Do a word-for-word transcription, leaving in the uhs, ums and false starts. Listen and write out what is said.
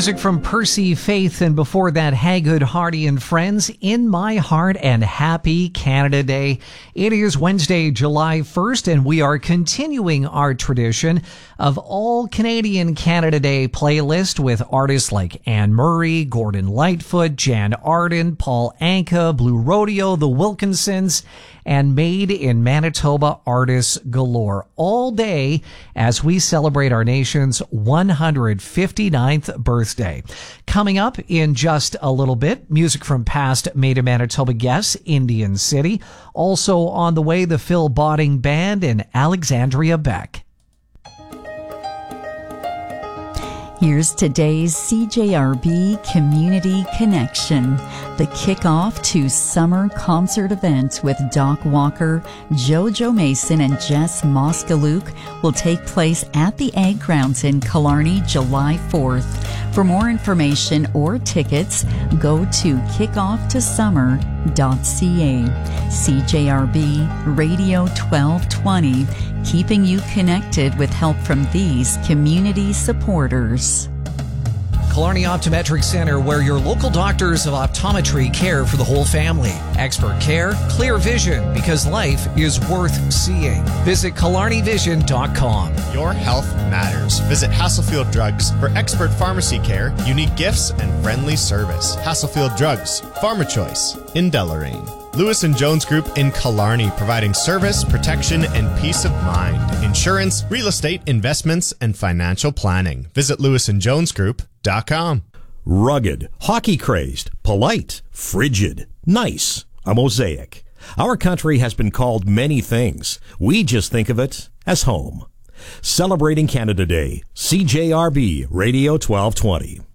Music from Percy Faith, and before that, Hagood, Hardy and Friends, In My Heart, and Happy Canada Day. It is Wednesday, July first, and we are continuing our tradition of all Canadian Canada Day playlist with artists like Anne Murray, Gordon Lightfoot, Jan Arden, Paul Anka, Blue Rodeo, The Wilkinsons, and Made in Manitoba artists galore all day as we celebrate our nation's one hundred fifty-ninth birthday. Coming up in just a little bit, music from past Made in Manitoba guests, Indian City. Also on the way, the Phil Botting Band and Alexandria Beck. Here's today's C J R B Community Connection. The kickoff to summer concert event with Doc Walker, JoJo Mason, and Jess Moskaluk will take place at the Ag Grounds in Killarney July fourth. For more information or tickets, go to kickoff to summer dot c a. C J R B Radio twelve twenty, keeping you connected with help from these community supporters. Killarney Optometric Center, where your local doctors of optometry care for the whole family. Expert care, clear vision, because life is worth seeing. Visit killarney vision dot com. Your health matters. Visit Hasselfield Drugs for expert pharmacy care, unique gifts, and friendly service. Hasselfield Drugs, Pharma Choice in Deloraine. Lewis and Jones Group in Killarney, providing service, protection, and peace of mind. Insurance, real estate, investments, and financial planning. Visit lewis and jones group dot com. Rugged, hockey-crazed, polite, frigid, nice, a mosaic. Our country has been called many things. We just think of it as home. Celebrating Canada Day, C J R B Radio twelve twenty.